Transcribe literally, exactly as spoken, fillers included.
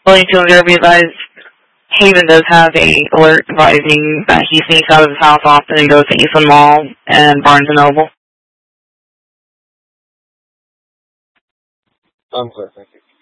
Willing to observe you guys. Haven does have a alert advising that he sneaks out of his house often and goes to Eastland Mall and Barnes and Noble. I'm clear, thank you.